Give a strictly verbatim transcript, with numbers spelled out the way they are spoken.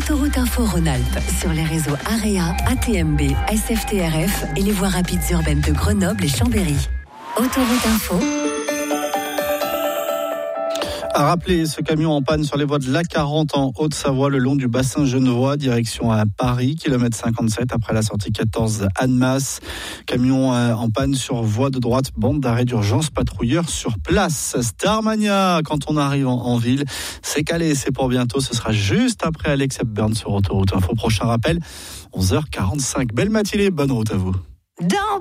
Autoroute Info Rhône-Alpes sur les réseaux AREA, A T M B, S F T R F et les voies rapides urbaines de Grenoble et Chambéry. Autoroute Info. À rappeler, ce camion en panne sur les voies de l'A quarante en Haute-Savoie, le long du bassin genevois, direction à Paris, kilomètre cinquante-sept, après la sortie quatorze Annemasse. Camion en panne sur voie de droite, bande d'arrêt d'urgence, patrouilleur sur place. Starmania, quand on arrive en, en ville, c'est calé, c'est pour bientôt. Ce sera juste après Alex Hepburn sur Autoroute Info. Prochain rappel, onze heures quarante-cinq. Belle matinée, bonne route à vous. Dans